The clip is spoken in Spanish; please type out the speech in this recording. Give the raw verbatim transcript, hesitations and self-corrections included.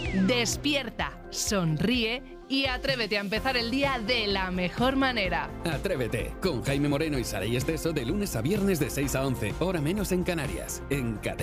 Despierta, sonríe y atrévete a empezar el día de la mejor manera. Atrévete, con Jaime Moreno y Saray Esteso de lunes a viernes de seis a once, hora menos en Canarias, en Cadena.